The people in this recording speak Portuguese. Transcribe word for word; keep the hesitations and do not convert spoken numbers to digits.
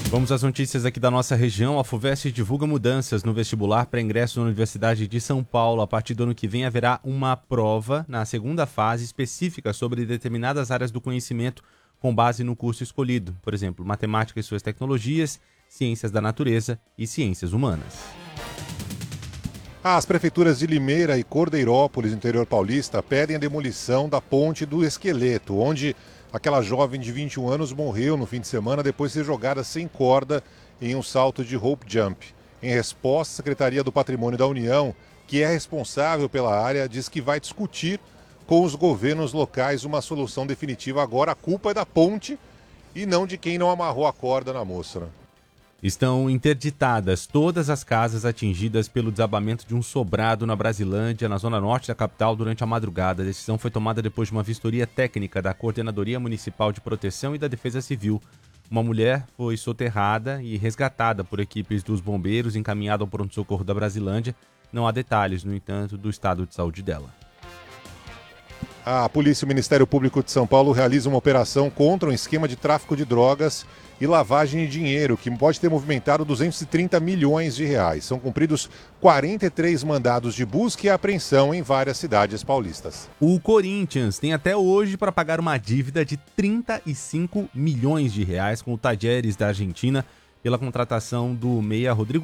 Vamos às notícias aqui da nossa região. A FUVEST divulga mudanças no vestibular para ingresso na Universidade de São Paulo. A partir do ano que vem haverá uma prova na segunda fase específica sobre determinadas áreas do conhecimento com base no curso escolhido. Por exemplo, matemática e suas tecnologias, ciências da natureza e ciências humanas. As prefeituras de Limeira e Cordeirópolis, no interior paulista, pedem a demolição da ponte do Esqueleto, onde aquela jovem de vinte e um anos morreu no fim de semana depois de ser jogada sem corda em um salto de rope jump. Em resposta, a Secretaria do Patrimônio da União, que é responsável pela área, diz que vai discutir com os governos locais uma solução definitiva. Agora a culpa é da ponte e não de quem não amarrou a corda na moça, né? Estão interditadas todas as casas atingidas pelo desabamento de um sobrado na Brasilândia, na zona norte da capital, durante a madrugada. A decisão foi tomada depois de uma vistoria técnica da Coordenadoria Municipal de Proteção e da Defesa Civil. Uma mulher foi soterrada e resgatada por equipes dos bombeiros, encaminhada ao pronto-socorro da Brasilândia. Não há detalhes, no entanto, do estado de saúde dela. A polícia e o Ministério Público de São Paulo realizam uma operação contra um esquema de tráfico de drogas e lavagem de dinheiro, que pode ter movimentado duzentos e trinta milhões de reais. São cumpridos quarenta e três mandados de busca e apreensão em várias cidades paulistas. O Corinthians tem até hoje para pagar uma dívida de trinta e cinco milhões de reais com o Talleres da Argentina pela contratação do meia Rodrigo